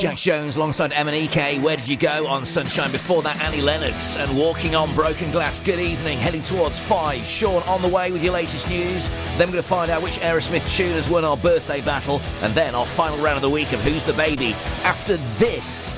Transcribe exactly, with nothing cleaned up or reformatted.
Jack Jones alongside M and E K, Where Did You Go on Sunshine. Before that, Annie Lennox and Walking on Broken Glass. Good evening, heading towards five. Sean on the way with your latest news. Then we're going to find out which Aerosmith tune has won our birthday battle, and then our final round of the week of Who's the Baby. After this...